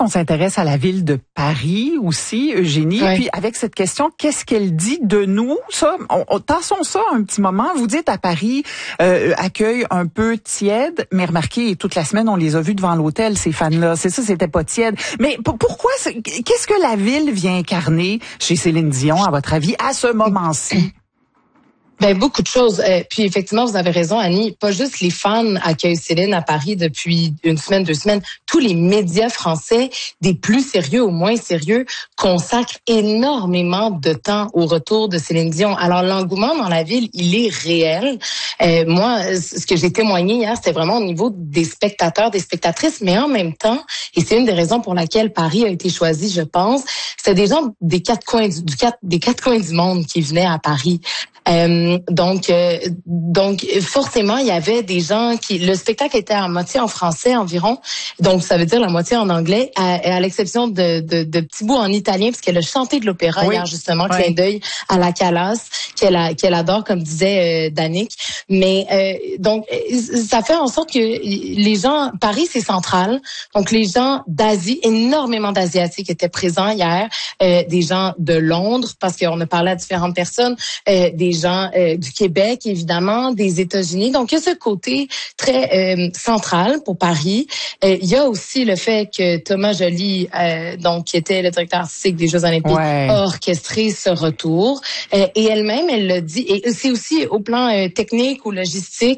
qu'on s'intéresse à la ville de Paris aussi, Eugénie. Ouais. Puis avec cette question, qu'est-ce qu'elle dit de nous? Ça, tassons ça un petit moment. Vous dites à Paris, accueil un peu tiède, mais remarquez, toute la semaine, on les a vus devant l'hôtel, ces fans-là. C'est ça, c'était pas tiède. Mais pourquoi, qu'est-ce que la ville vient incarner chez Céline Dion, à votre avis, à ce moment-ci? Ben beaucoup de choses. Puis effectivement, vous avez raison, Annie. Pas juste les fans accueillent Céline à Paris depuis une semaine, 2 semaines. Tous les médias français, des plus sérieux au moins sérieux, consacrent énormément de temps au retour de Céline Dion. Alors l'engouement dans la ville, il est réel. Moi, ce que j'ai témoigné hier, c'était vraiment au niveau des spectateurs, des spectatrices, mais en même temps, et c'est une des raisons pour laquelle Paris a été choisi, je pense, c'était des gens des quatre coins du monde qui venaient à Paris. Donc forcément, il y avait des gens le spectacle était à moitié en français environ, donc ça veut dire la moitié en anglais, à l'exception de petits bouts en italien, parce qu'elle a chanté de l'opéra hier justement, clin d'œil à la Calas, qu'elle adore, comme disait Danick. Mais donc ça fait en sorte que les gens, Paris c'est central, donc les gens d'Asie, énormément d'Asiatiques étaient présents hier, des gens de Londres, parce qu'on a parlé à différentes personnes, des gens du Québec, évidemment, des États-Unis. Donc, il y a ce côté très central pour Paris. Il y a aussi le fait que Thomas Joly, donc qui était le directeur artistique des Jeux Olympiques, a orchestré ce retour. Et elle-même, elle l'a dit. Et c'est aussi au plan technique ou logistique,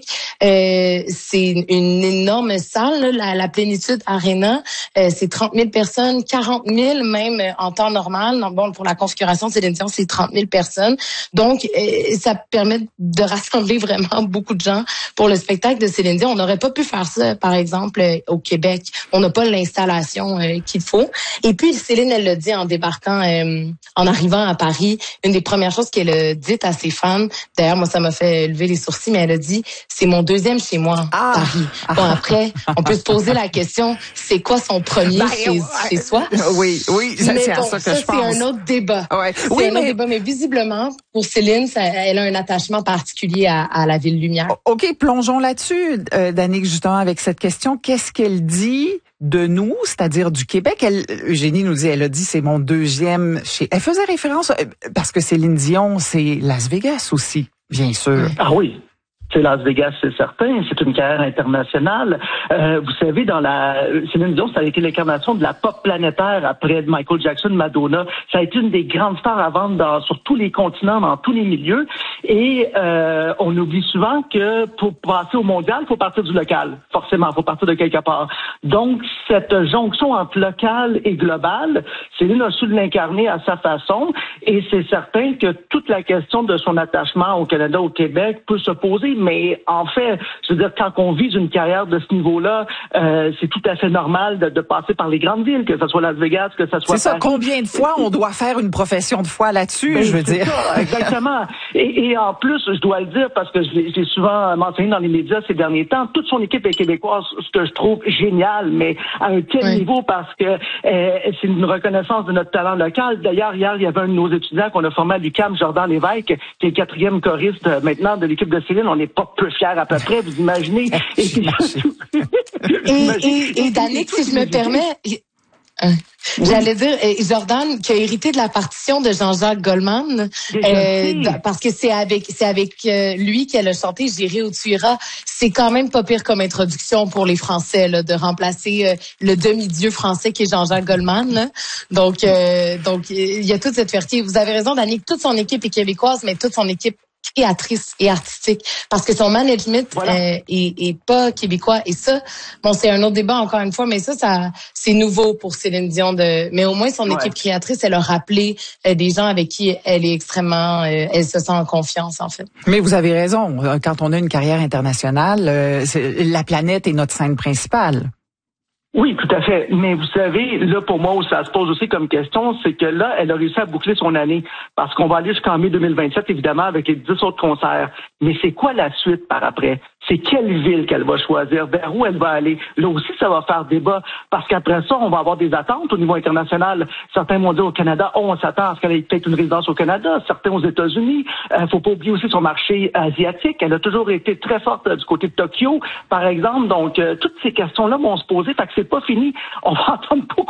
c'est une énorme salle, là, la Plénitude Arena. C'est 30 000 personnes, 40 000 même en temps normal. Donc, bon, pour la configuration de Céline Dion, c'est 30 000 personnes. Donc, ça permet de rassembler vraiment beaucoup de gens pour le spectacle de Céline Dion. On n'aurait pas pu faire ça, par exemple, au Québec. On n'a pas l'installation qu'il faut. Et puis, Céline, elle l'a dit en débarquant, en arrivant à Paris, une des premières choses qu'elle a dites à ses fans, d'ailleurs, moi, ça m'a fait lever les sourcils, mais elle a dit, c'est mon deuxième chez moi, Paris. Bon, après, on peut se poser la question, c'est quoi son premier chez soi? Oui, c'est à ça que je pense. C'est un autre débat. Ouais. C'est un autre débat, mais visiblement, pour Céline, elle a un attachement particulier à la Ville Lumière. OK, plongeons là-dessus, Danick, justement, avec cette question. Qu'est-ce qu'elle dit de nous, c'est-à-dire du Québec? Eugénie nous dit, elle a dit, c'est mon deuxième chez... Elle faisait référence, parce que Céline Dion, c'est Las Vegas aussi, bien sûr. Ah oui. C'est Las Vegas, c'est certain. C'est une carrière internationale. Vous savez, Céline Dion, ça a été l'incarnation de la pop planétaire après Michael Jackson, Madonna. Ça a été une des grandes stars à vendre sur tous les continents, dans tous les milieux. Et on oublie souvent que pour passer au mondial, il faut partir du local. Forcément, il faut partir de quelque part. Donc, cette jonction entre local et global, Céline a su l'incarner à sa façon. Et c'est certain que toute la question de son attachement au Canada, au Québec, peut se poser. Mais en fait, je veux dire, quand on vise une carrière de ce niveau-là, c'est tout à fait normal de passer par les grandes villes, que ce soit Las Vegas, que ce soit... C'est ça, combien de fois on doit faire une profession de foi là-dessus, je veux dire. Ça, exactement. Et en plus, je dois le dire, parce que j'ai souvent mentionné dans les médias ces derniers temps, toute son équipe est québécoise, ce que je trouve génial, mais à un tel niveau, parce que c'est une reconnaissance de notre talent local. D'ailleurs, hier, il y avait un de nos étudiants qu'on a formé à l'UQAM, Jordan Lévesque, qui est 4e choriste maintenant de l'équipe de Céline. On n'est pas peu fiers à peu près, vous imaginez. Et Danick, si je me permets... J'allais dire, Jordan, qui a hérité de la partition de Jean-Jacques Goldman, parce que c'est avec lui qu'elle a chanté J'irai où tu iras. C'est quand même pas pire comme introduction pour les Français, là, de remplacer le demi-dieu français qui est Jean-Jacques Goldman. Là. Donc il y a toute cette fierté. Vous avez raison, Danick, toute son équipe est québécoise, mais toute son équipe créatrice et artistique, parce que son management est pas québécois. Et ça, bon, c'est un autre débat encore une fois, mais ça c'est nouveau pour Céline Dion. Mais au moins son équipe créatrice, elle a rappelé des gens avec qui elle est extrêmement, elle se sent en confiance en fait. Mais vous avez raison, quand on a une carrière internationale, la planète est notre scène principale. Oui, tout à fait. Mais vous savez, là, pour moi, où ça se pose aussi comme question, c'est que là, elle a réussi à boucler son année. Parce qu'on va aller jusqu'en mai 2027, évidemment, avec les 10 autres concerts. Mais c'est quoi la suite par après? C'est quelle ville qu'elle va choisir? Vers où elle va aller? Là aussi, ça va faire débat. Parce qu'après ça, on va avoir des attentes au niveau international. Certains vont dire au Canada, on s'attend à ce qu'elle ait peut-être une résidence au Canada. Certains aux États-Unis. Faut pas oublier aussi son marché asiatique. Elle a toujours été très forte du côté de Tokyo, par exemple. Donc, toutes ces questions-là vont se poser. Fait que c'est pas fini. On va entendre beaucoup